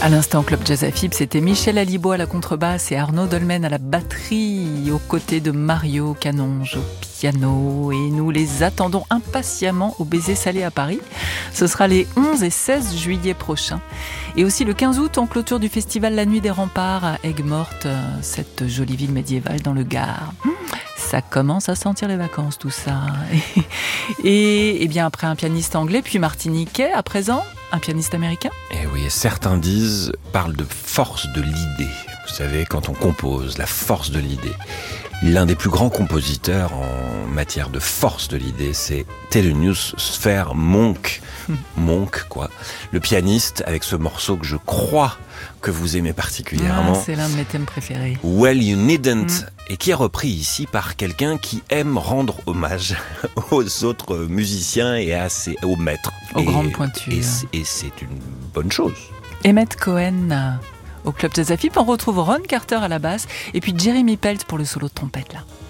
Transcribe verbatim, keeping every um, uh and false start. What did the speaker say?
À l'instant, Club Jazz à Fibre, c'était Michel Alibo à la contrebasse et Arnaud Dolmen à la batterie, aux côtés de Mario Canonge au piano. Et nous les attendons impatiemment au Baiser Salé à Paris. Ce sera les onze et seize juillet prochains. Et aussi le quinze août, en clôture du festival La Nuit des Remparts à Aigues-Mortes, cette jolie ville médiévale dans le Gard. Ça commence à sentir les vacances, tout ça. Et, et bien après un pianiste anglais, puis martiniquais, à présent, un pianiste américain. Et oui, certains disent, parlent de force de l'idée. Vous savez, quand on compose, la force de l'idée. L'un des plus grands compositeurs en matière de force de l'idée, c'est Thelonious Sphere Monk. Monk, quoi. Le pianiste, avec ce morceau que je crois que vous aimez particulièrement. Ah, c'est l'un de mes thèmes préférés. Well, You Needn't. Mm. Et qui est repris ici par quelqu'un qui aime rendre hommage aux autres musiciens et à ses, aux maîtres. Aux et, grandes pointures. Et c'est, et c'est une bonne chose. Emmett Cohen au Club Jazz à Fibre. On retrouve Ron Carter à la basse et puis Jeremy Pelt pour le solo de trompette là.